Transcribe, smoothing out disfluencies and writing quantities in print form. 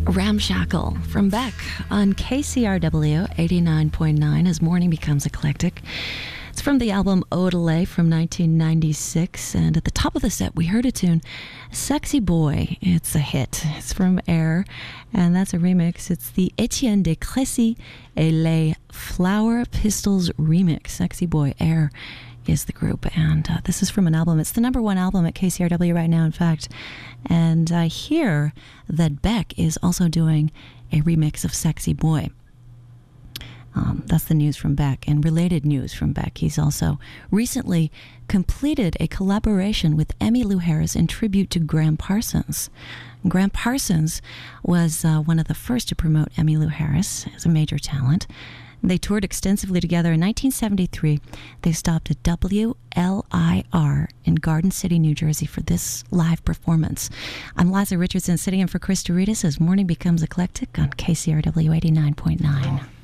Ramshackle from Beck on KCRW 89.9 as morning becomes eclectic. It's from the album Odelay from 1996, and at the top of the set we heard a tune, Sexy Boy. It's a hit. It's from Air, and that's a remix. It's the Etienne de Crécy et les Flower Pistols remix. Sexy Boy, Air is the group, and this is from an album. It's the number one album at KCRW right now, in fact, and I hear that Beck is also doing a remix of Sexy Boy. That's the news from Beck. And related news from Beck, he's also recently completed a collaboration with Emmylou Harris in tribute to Graham Parsons. Graham Parsons was one of the first to promote Emmylou Harris as a major talent. They toured extensively together. In 1973, they stopped at WLIR in Garden City, New Jersey for this live performance. I'm Liza Richardson, sitting in for Chris Douridas as morning becomes eclectic on KCRW 89.9.